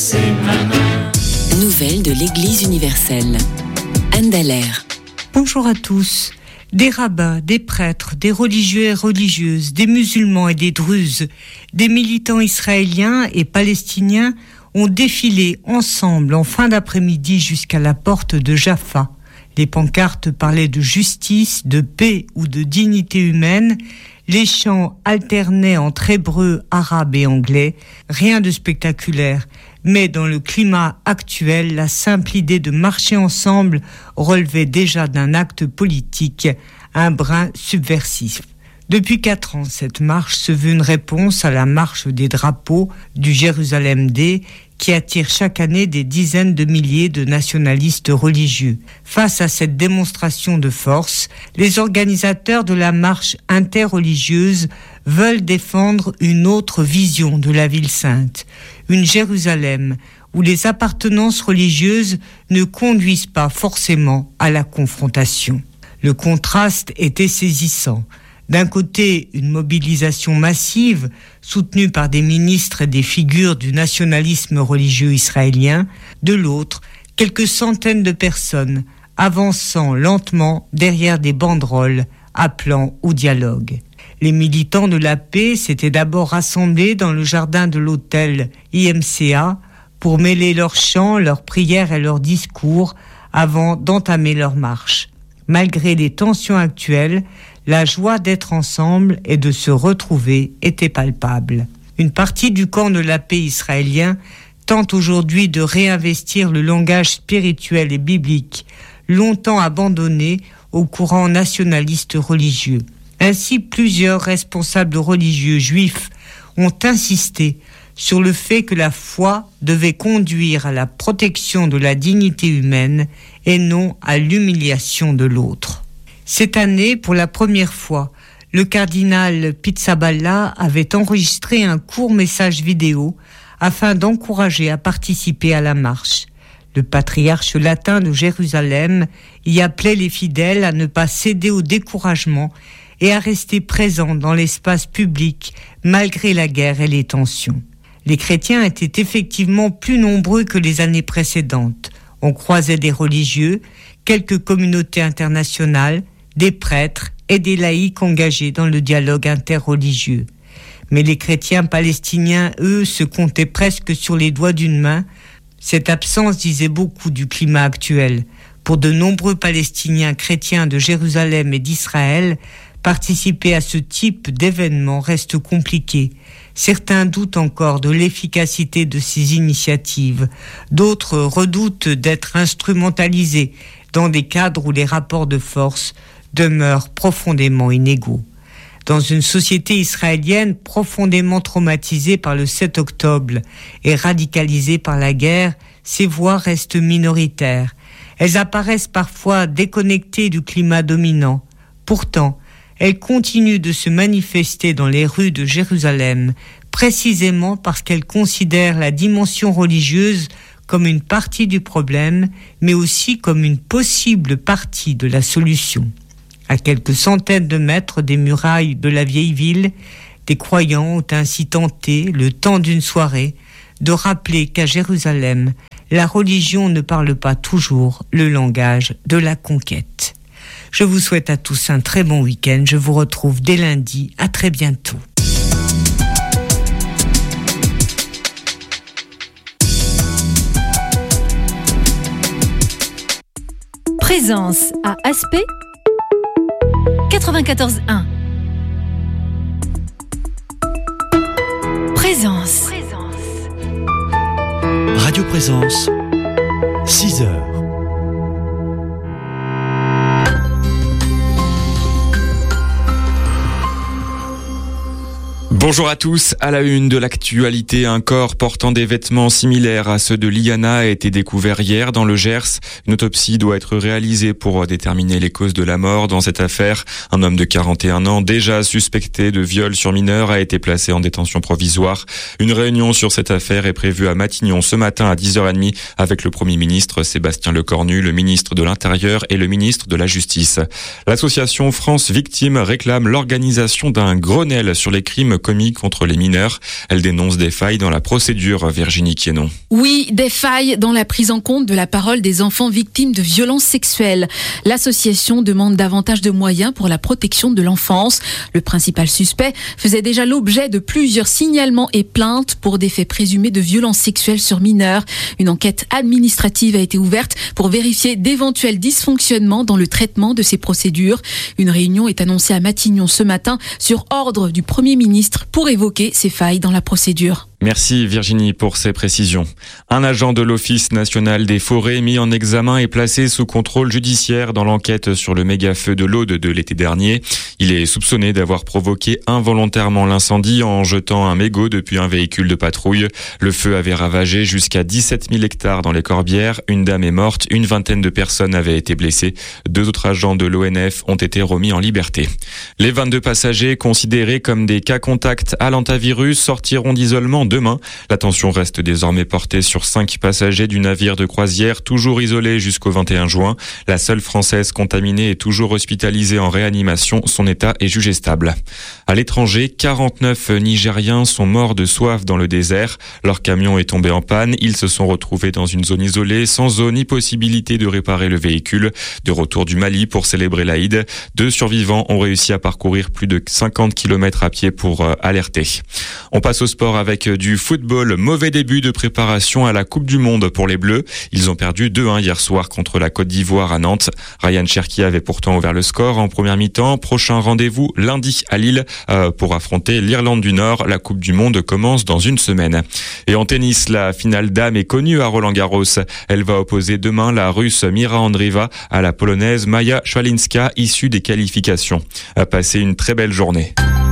c'est ma main. Nouvelles de l'Église universelle. Anne Dallaire. Bonjour à tous. Des rabbins, des prêtres, des religieux et religieuses, des musulmans et des druzes, des militants israéliens et palestiniens ont défilé ensemble en fin d'après-midi jusqu'à la porte de Jaffa. Les pancartes parlaient de justice, de paix ou de dignité humaine. Les chants alternaient entre hébreu, arabe et anglais. Rien de spectaculaire. Mais dans le climat actuel, la simple idée de marcher ensemble relevait déjà d'un acte politique, un brin subversif. Depuis 4 ans, cette marche se veut une réponse à la marche des drapeaux du Jérusalem Day qui attire chaque année des dizaines de milliers de nationalistes religieux. Face à cette démonstration de force, les organisateurs de la marche interreligieuse veulent défendre une autre vision de la ville sainte, une Jérusalem où les appartenances religieuses ne conduisent pas forcément à la confrontation. Le contraste était saisissant. D'un côté, une mobilisation massive, soutenue par des ministres et des figures du nationalisme religieux israélien. De l'autre, quelques centaines de personnes avançant lentement derrière des banderoles appelant au dialogue. Les militants de la paix s'étaient d'abord rassemblés dans le jardin de l'hôtel IMCA pour mêler leurs chants, leurs prières et leurs discours avant d'entamer leur marche. Malgré les tensions actuelles, la joie d'être ensemble et de se retrouver était palpable. Une partie du camp de la paix israélien tente aujourd'hui de réinvestir le langage spirituel et biblique, longtemps abandonné au courant nationaliste religieux. Ainsi, plusieurs responsables religieux juifs ont insisté sur le fait que la foi devait conduire à la protection de la dignité humaine et non à l'humiliation de l'autre. Cette année, pour la première fois, le cardinal Pizzaballa avait enregistré un court message vidéo afin d'encourager à participer à la marche. Le patriarche latin de Jérusalem y appelait les fidèles à ne pas céder au découragement et à rester présents dans l'espace public malgré la guerre et les tensions. Les chrétiens étaient effectivement plus nombreux que les années précédentes. On croisait des religieux, quelques communautés internationales, des prêtres et des laïcs engagés dans le dialogue interreligieux. Mais les chrétiens palestiniens, eux, se comptaient presque sur les doigts d'une main. Cette absence disait beaucoup du climat actuel. Pour de nombreux Palestiniens chrétiens de Jérusalem et d'Israël, participer à ce type d'événement reste compliqué. Certains doutent encore de l'efficacité de ces initiatives. D'autres redoutent d'être instrumentalisés dans des cadres où les rapports de force demeurent profondément inégaux. Dans une société israélienne profondément traumatisée par le 7 octobre et radicalisée par la guerre, ces voix restent minoritaires. Elles apparaissent parfois déconnectées du climat dominant. Pourtant, elles continuent de se manifester dans les rues de Jérusalem, précisément parce qu'elles considèrent la dimension religieuse comme une partie du problème, mais aussi comme une possible partie de la solution. À quelques centaines de mètres des murailles de la vieille ville, des croyants ont ainsi tenté, le temps d'une soirée, de rappeler qu'à Jérusalem, la religion ne parle pas toujours le langage de la conquête. Je vous souhaite à tous un très bon week-end. Je vous retrouve dès lundi. À très bientôt. Présence à Aspect 94.1. Présence. Radio Présence, 6 heures. Bonjour à tous, à la une de l'actualité, un corps portant des vêtements similaires à ceux de Liana a été découvert hier dans le Gers. Une autopsie doit être réalisée pour déterminer les causes de la mort. Dans cette affaire, un homme de 41 ans, déjà suspecté de viol sur mineur, a été placé en détention provisoire. Une réunion sur cette affaire est prévue à Matignon ce matin à 10h30 avec le Premier ministre Sébastien Lecornu, le ministre de l'Intérieur et le ministre de la Justice. L'association France Victimes réclame l'organisation d'un Grenelle sur les crimes commis commis contre les mineurs. Elle dénonce des failles dans la procédure, Virginie Quénon. Oui, des failles dans la prise en compte de la parole des enfants victimes de violences sexuelles. L'association demande davantage de moyens pour la protection de l'enfance. Le principal suspect faisait déjà l'objet de plusieurs signalements et plaintes pour des faits présumés de violences sexuelles sur mineurs. Une enquête administrative a été ouverte pour vérifier d'éventuels dysfonctionnements dans le traitement de ces procédures. Une réunion est annoncée à Matignon ce matin sur ordre du Premier ministre pour évoquer ces failles dans la procédure. Merci Virginie pour ces précisions. Un agent de l'Office national des forêts mis en examen et placé sous contrôle judiciaire dans l'enquête sur le méga-feu de l'Aude de l'été dernier. Il est soupçonné d'avoir provoqué involontairement l'incendie en jetant un mégot depuis un véhicule de patrouille. Le feu avait ravagé jusqu'à 17 000 hectares dans les Corbières. Une dame est morte, une vingtaine de personnes avaient été blessées. 2 autres agents de l'ONF ont été remis en liberté. Les 22 passagers considérés comme des cas contacts à l'hantavirus sortiront d'isolement demain. L'attention reste désormais portée sur 5 passagers du navire de croisière, toujours isolés jusqu'au 21 juin. La seule Française contaminée est toujours hospitalisée en réanimation. Son état est jugé stable. À l'étranger, 49 Nigériens sont morts de soif dans le désert. Leur camion est tombé en panne. Ils se sont retrouvés dans une zone isolée, sans eau ni possibilité de réparer le véhicule. De retour du Mali pour célébrer l'Aïd, 2 survivants ont réussi à parcourir plus de 50 km à pied pour alerter. On passe au sport avec du football. Mauvais début de préparation à la Coupe du Monde pour les Bleus. Ils ont perdu 2-1 hier soir contre la Côte d'Ivoire à Nantes. Ryan Cherki avait pourtant ouvert le score en première mi-temps. Prochain rendez-vous lundi à Lille pour affronter l'Irlande du Nord. La Coupe du Monde commence dans une semaine. Et en tennis, la finale dame est connue à Roland-Garros. Elle va opposer demain la Russe Mira Andreeva à la Polonaise Maja Szwalinska, issue des qualifications. Passez une très belle journée.